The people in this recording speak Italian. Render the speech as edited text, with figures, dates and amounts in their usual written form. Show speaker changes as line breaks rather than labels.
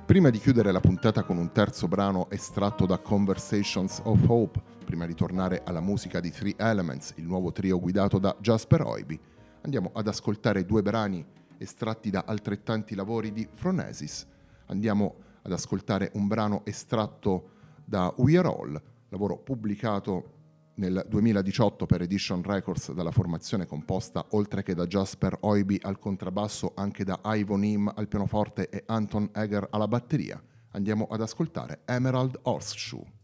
Prima di chiudere la puntata con un terzo brano estratto da Conversations of Hope, prima di tornare alla musica di Three Elements, il nuovo trio guidato da Jasper Oiby, andiamo ad ascoltare due brani estratti da altrettanti lavori di Phronesis. Andiamo ad ascoltare un brano estratto da We Are All, lavoro pubblicato nel 2018 per Edition Records dalla formazione composta, oltre che da Jasper Oiby al contrabbasso, anche da Ivo Nim al pianoforte e Anton Eger alla batteria. Andiamo ad ascoltare Emerald Horseshoe.